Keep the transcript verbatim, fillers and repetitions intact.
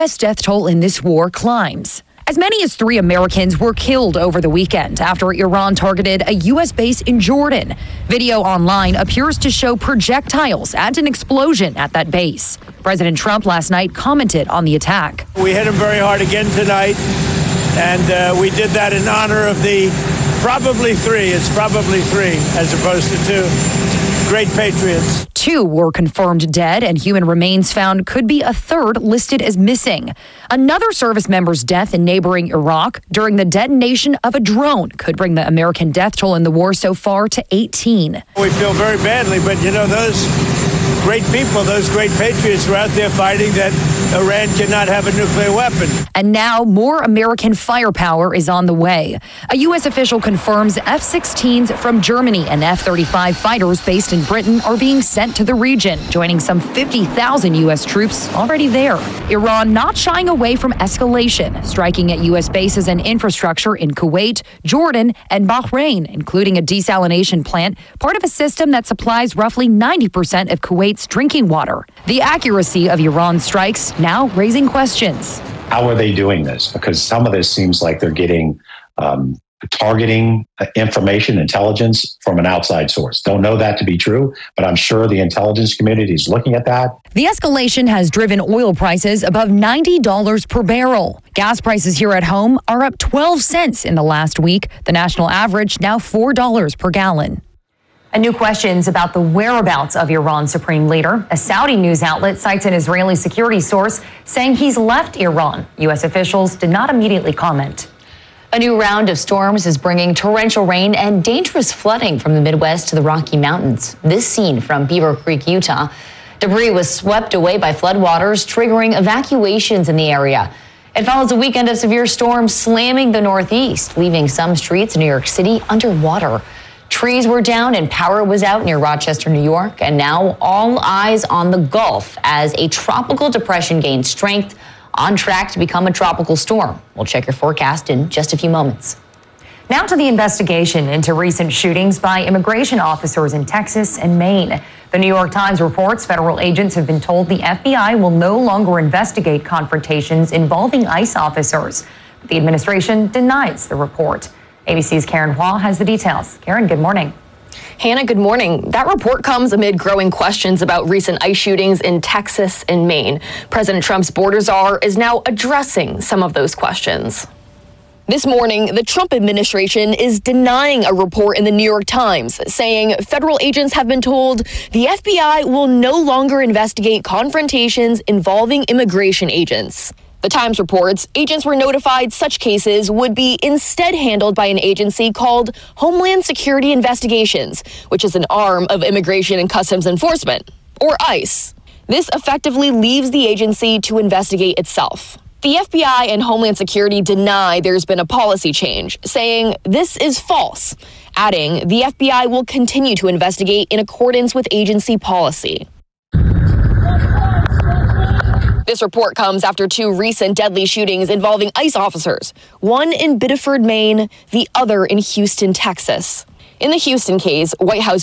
U S death toll in this war climbs. As many as three Americans were killed over the weekend after Iran targeted a U S base in Jordan. Video online appears to show projectiles and an explosion at that base. President Trump last night commented on the attack. We hit him very hard again tonight, and uh, we did that in honor of the probably three. It's probably three as opposed to two great patriots. Two were confirmed dead, and human remains found could be a third listed as missing. Another service member's death in neighboring Iraq during the detonation of a drone could bring the American death toll in the war so far to eighteen. We feel very badly, but you know, those great people, those great patriots were out there fighting that Iran cannot have a nuclear weapon. And now more American firepower is on the way. A U S official confirms F sixteens from Germany and F thirty-five fighters based in Britain are being sent to the region, joining some fifty thousand U S troops already there. Iran not shying away from escalation, striking at U S bases and infrastructure in Kuwait, Jordan, and Bahrain, including a desalination plant, part of a system that supplies roughly ninety percent of Kuwait's drinking water. The accuracy of Iran's strikes now raising questions. How are they doing this? Because some of this seems like they're getting um, targeting information, intelligence from an outside source. Don't know that to be true, but I'm sure the intelligence community is looking at that. The escalation has driven oil prices above ninety dollars per barrel. Gas prices here at home are up twelve cents in the last week. The national average now four dollars per gallon. And new questions about the whereabouts of Iran's supreme leader. A Saudi news outlet cites an Israeli security source saying he's left Iran. U S officials did not immediately comment. A new round of storms is bringing torrential rain and dangerous flooding from the Midwest to the Rocky Mountains. This scene from Beaver Creek, Utah. Debris was swept away by floodwaters, triggering evacuations in the area. It follows a weekend of severe storms slamming the Northeast, leaving some streets in New York City underwater. Trees were down and power was out near Rochester, New York, and now all eyes on the Gulf as a tropical depression gains strength, on track to become a tropical storm. We'll check your forecast in just a few moments. Now to the investigation into recent shootings by immigration officers in Texas and Maine. The New York Times reports federal agents have been told the F B I will no longer investigate confrontations involving ICE officers. The administration denies the report. A B C's Karen Hua has the details. Karen, good morning. Hannah, good morning. That report comes amid growing questions about recent ICE shootings in Texas and Maine. President Trump's border czar is now addressing some of those questions. This morning, the Trump administration is denying a report in the New York Times, saying federal agents have been told the F B I will no longer investigate confrontations involving immigration agents. The Times reports agents were notified such cases would be instead handled by an agency called Homeland Security Investigations, which is an arm of Immigration and Customs Enforcement, or ICE. This effectively leaves the agency to investigate itself. The F B I and Homeland Security deny there's been a policy change, saying this is false, adding the F B I will continue to investigate in accordance with agency policy. This report comes after two recent deadly shootings involving ICE officers, one in Biddeford, Maine, the other in Houston, Texas. In the Houston case, White House